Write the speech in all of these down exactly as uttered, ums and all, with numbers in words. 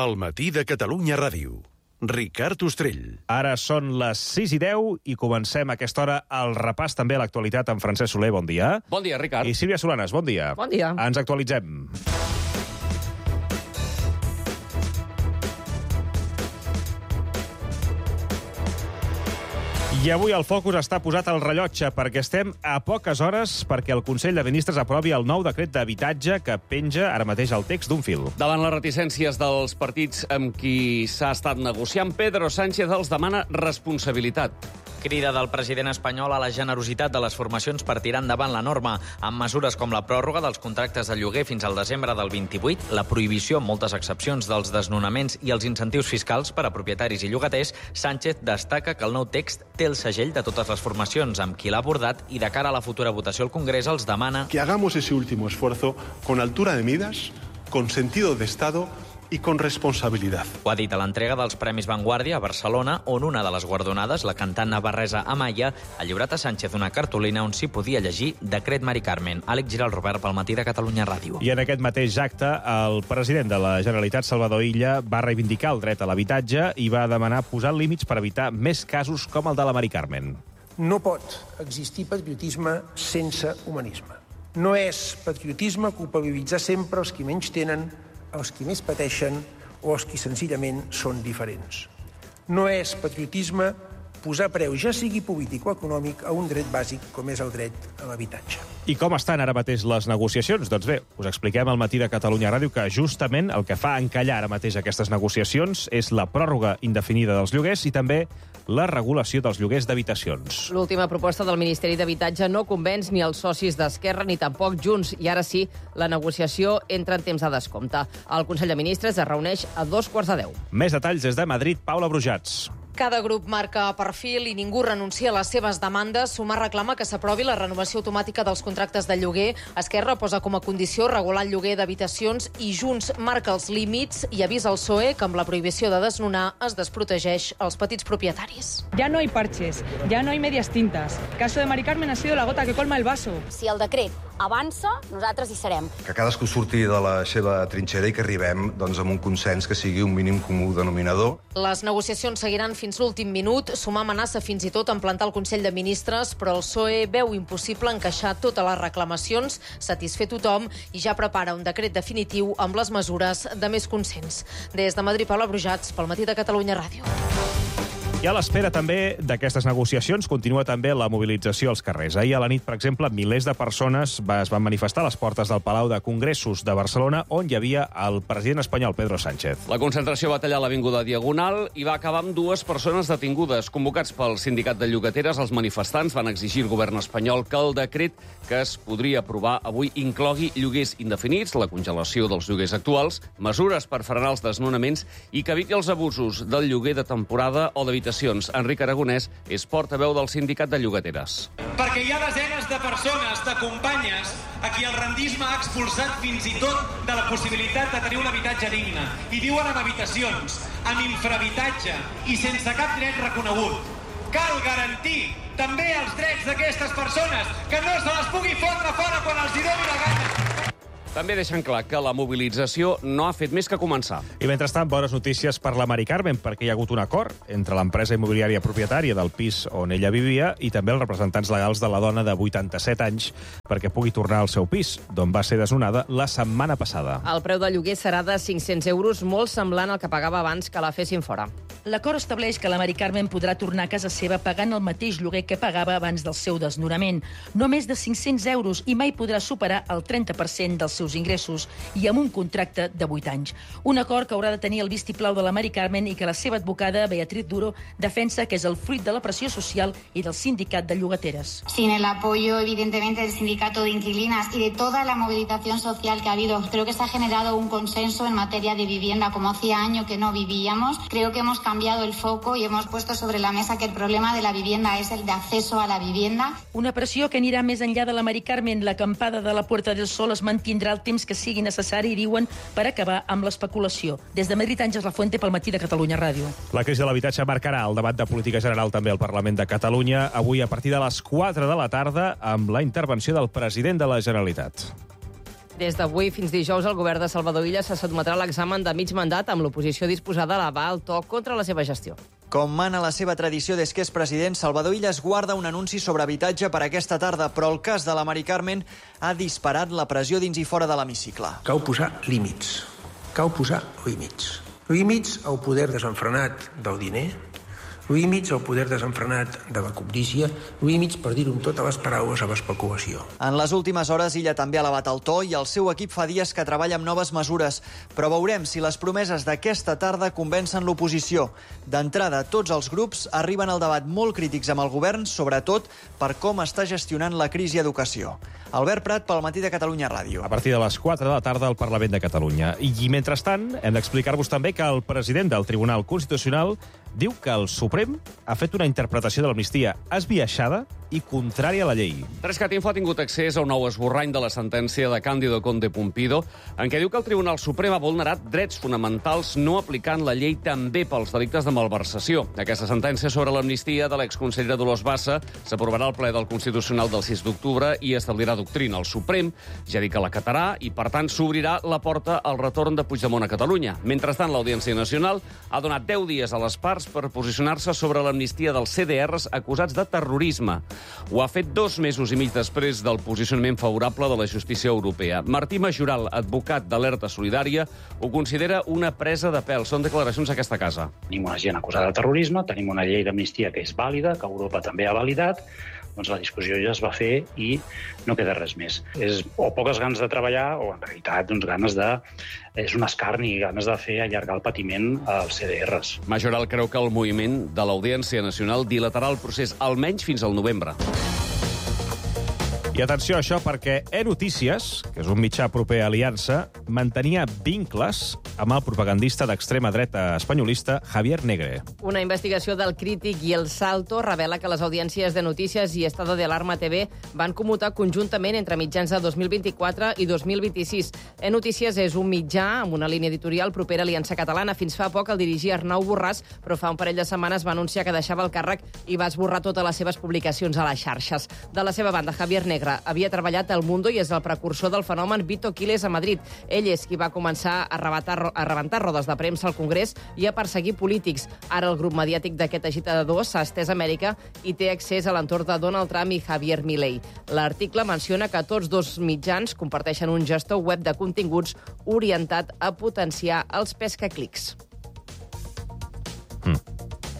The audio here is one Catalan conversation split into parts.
El matí de Catalunya Ràdio. Ricard Ostrell. Ara són les sis i deu i comencem a aquesta hora el repàs també a l'actualitat amb Francesc Soler. Bon dia. Bon dia, Ricard. I Sílvia Solanes, bon dia. Bon dia. Ens actualitzem. I avui el focus està posat al rellotge perquè estem a poques hores perquè el Consell de Ministres aprovi el nou decret d'habitatge que penja ara mateix al text d'un fil. Davant les reticències dels partits amb qui s'ha estat negociant, Pedro Sánchez els demana responsabilitat. Crida del president espanyol a la generositat de les formacions per tirar endavant la norma, amb mesures com la pròrroga dels contractes de lloguer fins al desembre del vint-i-vuit, la prohibició amb moltes excepcions dels desnonaments i els incentius fiscals per a propietaris i llogaters. Sánchez destaca que el nou text té el segell de totes les formacions amb qui l'ha abordat i de cara a la futura votació al Congrés els demana que hagamos ese último esfuerzo con altura de miras, con sentido de Estado i con responsabilitat. Ho ha dit a l'entrega dels Premis Vanguardia a Barcelona, on una de les guardonades, la cantant navarresa Amaya, ha lliurat a Sánchez una cartolina on s'hi podia llegir Decret Mari Carmen. Àlex Giral Robert pel matí de Catalunya Ràdio. I en aquest mateix acte, el president de la Generalitat, Salvador Illa, va reivindicar el dret a l'habitatge i va demanar posar límits per evitar més casos com el de la Mari Carmen. No pot existir patriotisme sense humanisme. No és patriotisme culpabilitzar sempre els qui menys tenen, els qui més pateixen o els qui senzillament són diferents. No és patriotisme posar preu, ja sigui polític o econòmic, a un dret bàsic com és el dret a l'habitatge. I com estan ara mateix les negociacions? Doncs bé, us expliquem al matí de Catalunya Ràdio que justament el que fa encallar ara mateix aquestes negociacions és la pròrroga indefinida dels lloguers i també la regulació dels lloguers d'habitacions. L'última proposta del Ministeri d'Habitatge no convenç ni els socis d'Esquerra ni tampoc Junts, i ara sí, la negociació entra en temps de descompte. El Consell de Ministres es reuneix a dos quarts de deu. Més detalls des de Madrid, Paula Brujats. Cada grup marca perfil i ningú renuncia a les seves demandes. Sumar reclama que s'aprovi la renovació automàtica dels contractes de lloguer. Esquerra posa com a condició regular el lloguer d'habitacions i Junts marca els límits i avisa al P S O E que amb la prohibició de desnonar es desprotegeix els petits propietaris. Ya no hay parches, ya no hay medias tintas. El caso de Mari Carmen ha sido la gota que colma el vaso. Si el decret avança, nosaltres hi serem. Que cadascú surti de la seva trinxera i que arribem doncs, amb un consens que sigui un mínim comú denominador. Les negociacions seguiran fins l'últim minut. Sumar amenaça fins i tot en plantar el Consell de Ministres, però el P S O E veu impossible encaixar totes les reclamacions, satisfer tothom i ja prepara un decret definitiu amb les mesures de més consens. Des de Madrid, Paula Brujats, pel matí de Catalunya Ràdio. I a l'espera també d'aquestes negociacions continua també la mobilització als carrers. Ahir a la nit, per exemple, milers de persones es van manifestar a les portes del Palau de Congressos de Barcelona, on hi havia el president espanyol, Pedro Sánchez. La concentració va tallar l'avinguda Diagonal i va acabar amb dues persones detingudes. Convocats pel sindicat de llogateres, els manifestants van exigir al govern espanyol que el decret que es podria aprovar avui inclogui lloguers indefinits, la congelació dels lloguers actuals, mesures per frenar els desnonaments i que eviti els abusos del lloguer de temporada o d'habitació. Enric Aragonès és portaveu del sindicat de llogateres. Perquè hi ha desenes de persones, de companyes, a qui el rendisme ha expulsat fins i tot de la possibilitat de tenir un habitatge digne. I viuen en habitacions, amb infrahabitatge i sense cap dret reconegut. Cal garantir també els drets d'aquestes persones, que no se les pugui fotre fora quan els hi doni la gana. També deixen clar que la mobilització no ha fet més que començar. I mentrestant, bones notícies per la Mari Carmen, perquè hi ha hagut un acord entre l'empresa immobiliària propietària del pis on ella vivia i també els representants legals de la dona de vuitanta-set anys perquè pugui tornar al seu pis, d'on va ser desnonada la setmana passada. El preu de lloguer serà de cinc-cents euros, molt semblant al que pagava abans que la fessin fora. L'acord estableix que la Mari Carmen podrà tornar a casa seva pagant el mateix lloguer que pagava abans del seu desnonament. No més de cinc-cents euros i mai podrà superar el trenta per cent dels seus ingressos i amb un contracte de vuit anys. Un acord que haurà de tenir el vistiplau de la Mari Carmen i que la seva advocada, Beatriz Duro, defensa que és el fruit de la pressió social i del sindicat de llogateres. Sin el apoyo, evidentemente, del sindicato de inquilinas y de toda la movilización social que ha habido, creo que se ha generado un consenso en materia de vivienda, como hacía años que no vivíamos. Creo que hemos cambiado el foco y hemos puesto sobre la mesa que el problema de la vivienda es el de acceso a la vivienda. Una pressió que anirà més enllà de la Mari Carmen. L'acampada de la Puerta del Sol es mantindrà el temps que sigui necessari, diuen, per acabar amb l'especulació. Des de Madrid, Àngels Lafuente, pel matí de Catalunya Ràdio. La crisi de l'habitatge marcarà el debat de política general també al Parlament de Catalunya, avui a partir de les quatre de la tarda, amb la intervenció del president de la Generalitat. Des d'avui fins dijous, el govern de Salvador Illa se sotmetrà a l'examen de mig mandat amb l'oposició disposada a elevar el to contra la seva gestió. Com mana la seva tradició des que és president, Salvador Illa es guarda un anunci sobre habitatge per aquesta tarda, però el cas de la Mari Carmen ha disparat la pressió dins i fora de l'hemicicle. Cau posar límits. Cau posar límits. Límits al poder desenfrenat del diner, límits al poder desenfrenat de la cobdícia, límits, per dir-ho amb totes les paraules, a l'especulació. En les últimes hores, Illa també ha elevat el to i el seu equip fa dies que treballa amb noves mesures. Però veurem si les promeses d'aquesta tarda convencen l'oposició. D'entrada, tots els grups arriben al debat molt crítics amb el govern, sobretot per com està gestionant la crisi a educació. Albert Prat, pel Matí de Catalunya Ràdio. A partir de les quatre de la tarda al Parlament de Catalunya. I, mentrestant, hem d'explicar-vos també que el president del Tribunal Constitucional diu que el Suprem ha fet una interpretació de l'amnistia esbiaixada i contrària a la llei. Rescat Info ha tingut accés a un nou esborrany de la sentència de Cándido Conde Pumpido, en què diu que el Tribunal Suprem ha vulnerat drets fonamentals no aplicant la llei també pels delictes de malversació. Aquesta sentència sobre l'amnistia de l'exconsellera Dolors Bassa s'aprovarà al ple del Constitucional del sis d'octubre i establirà doctrina. El Suprem ja ha dit que l'acatarà i, per tant, s'obrirà la porta al retorn de Puigdemont a Catalunya. Mentrestant, l'Audiència Nacional ha donat deu dies a les parts per posicionar-se sobre l'amnistia dels C D Rs acusats de terrorisme. Ho ha fet dos mesos i mig després del posicionament favorable de la justícia europea. Martí Majoral, advocat d'Alerta Solidària, ho considera una presa de pèl. Són declaracions a aquesta casa. Tenim una gent acusada de terrorisme, tenim una llei d'amnistia que és vàlida, que Europa també ha validat, doncs la discussió ja es va fer i no queda res més. És o poques ganes de treballar o, en realitat, doncs, ganes de... és un escarni, ganes de fer allargar el patiment als C D Rs. Majoral creu que el moviment de l'Audiència Nacional dilatarà el procés almenys fins al novembre. I atenció a això, perquè E-Notícies, que és un mitjà proper a Aliança, mantenia vincles amb el propagandista d'extrema dreta espanyolista Javier Negre. Una investigació del Crític i El Salto revela que les audiències de Notícies i Estado de Alarma T V van commutar conjuntament entre mitjans de dos mil vint-i-quatre i dos mil vint-i-sis. E-Notícies és un mitjà amb una línia editorial propera a Aliança Catalana. Fins fa poc el dirigia Arnau Borràs, però fa un parell de setmanes va anunciar que deixava el càrrec i va esborrar totes les seves publicacions a les xarxes. De la seva banda, Javier Negre havia treballat al Mundo i és el precursor del fenomen Vito Quiles a Madrid. Ell és qui va començar a rebentar, a rebentar rodes de premsa al Congrés i a perseguir polítics. Ara el grup mediàtic d'aquest agitador s'ha estès a Amèrica i té accés a l'entorn de Donald Trump i Javier Milei. L'article menciona que tots dos mitjans comparteixen un gestor web de continguts orientat a potenciar els pescaclics. Mm.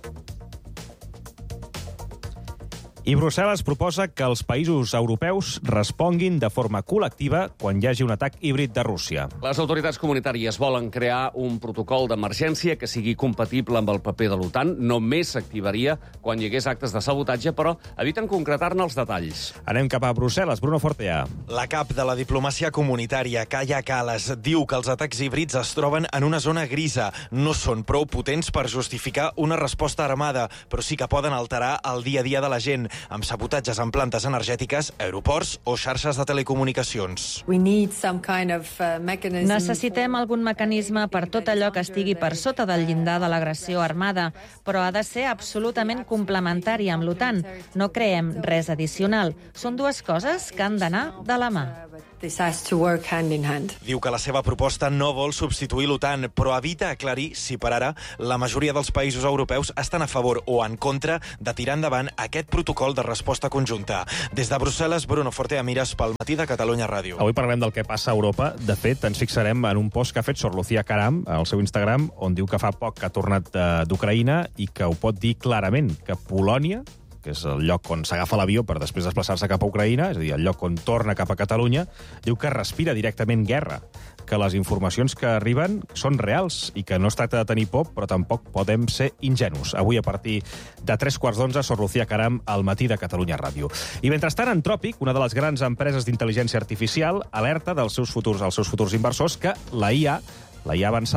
I Brussel·les proposa que els països europeus responguin de forma col·lectiva quan hi hagi un atac híbrid de Rússia. Les autoritats comunitàries volen crear un protocol d'emergència que sigui compatible amb el paper de l'OTAN. Només s'activaria quan hi hagués actes de sabotatge, però eviten concretar-ne els detalls. Anem cap a Brussel·les. Bruno Fortea. La cap de la diplomàcia comunitària, Kaja Kallas, diu que els atacs híbrids es troben en una zona grisa. No són prou potents per justificar una resposta armada, però sí que poden alterar el dia a dia de la gent, amb sabotatges en plantes energètiques, aeroports o xarxes de telecomunicacions. Kind of, uh, Necessitem algun mecanisme per tot allò que estigui per sota del llindar de l'agressió armada, però ha de ser absolutament complementari amb l'OTAN. No creem res addicional. Són dues coses que han d'anar de la mà. This has to work hand in hand. Diu que la seva proposta no vol substituir l'OTAN, però evita aclarir si per ara la majoria dels països europeus estan a favor o en contra de tirar endavant aquest protocol de resposta conjunta. Des de Brussel·les, Bruno Fortea, Mires pel Matí de Catalunya Ràdio. Avui parlem del que passa a Europa. De fet, ens fixarem en un post que ha fet Sor Lucía Caram al seu Instagram, on diu que fa poc que ha tornat d'Ucraïna i que ho pot dir clarament, que Polònia, que és el lloc on s'agafa l'avió per després desplaçar-se cap a Ucraïna, és a dir, el lloc on torna cap a Catalunya, diu que respira directament guerra, que les informacions que arriben són reals i que no es tracta de tenir por, però tampoc podem ser ingenus. Avui, a partir de tres quarts d'onze, Sor Lucía Caram al Matí de Catalunya Ràdio. I mentrestant, Anthropic, una de les grans empreses d'intel·ligència artificial, alerta dels seus futurs, als seus futurs inversors que la I A, la I A avançada,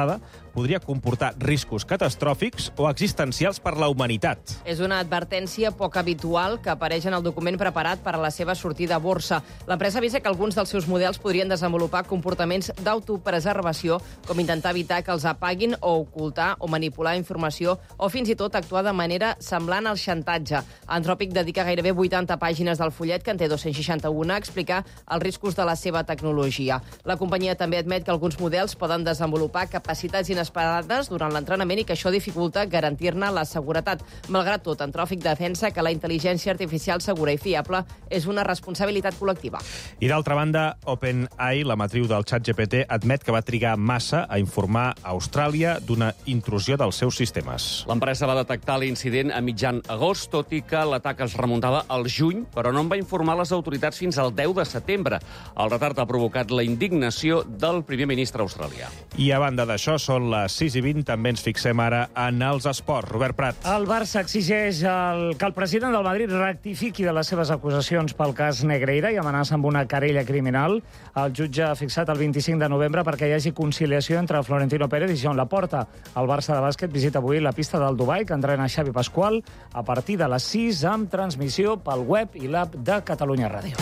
podria comportar riscos catastròfics o existencials per la humanitat. És una advertència poc habitual que apareix en el document preparat per a la seva sortida a borsa. L'empresa avisa que alguns dels seus models podrien desenvolupar comportaments d'autopreservació, com intentar evitar que els apaguin o ocultar o manipular informació o fins i tot actuar de manera semblant al xantatge. Anthropic dedica gairebé vuitanta pàgines del fullet, que en té dos-cents seixanta-un, a explicar els riscos de la seva tecnologia. La companyia també admet que alguns models poden desenvolupar capacitats inesperades durant l'entrenament i que això dificulta garantir-ne la seguretat. Malgrat tot, Anthropic defensa que la intel·ligència artificial segura i fiable és una responsabilitat col·lectiva. I d'altra banda, OpenAI, la matriu del ChatGPT, admet que va trigar massa a informar a Austràlia d'una intrusió dels seus sistemes. L'empresa va detectar l'incident a mitjan agost, tot i que l'atac es remuntava al juny, però no en va informar les autoritats fins al deu de setembre. El retard ha provocat la indignació del primer ministre australià. I a banda d'això, són les sis i vint, també ens fixem ara en els esports. Robert Prat. El Barça exigeix el, que el president del Madrid rectifiqui de les seves acusacions pel cas Negreira i amenaça amb una querella criminal. El jutge ha fixat el vint-i-cinc de novembre perquè hi hagi conciliació entre Florentino Pérez i Joan Laporta. El Barça de bàsquet visita avui la pista del Dubai, que entrena Xavi Pasqual, a partir de les sis, amb transmissió pel web i l'app de Catalunya Ràdio.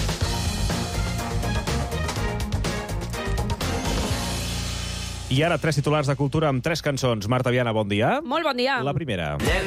I ara tres titulars de cultura amb tres cançons. Marta Viana, bon dia. Molt bon dia. La primera.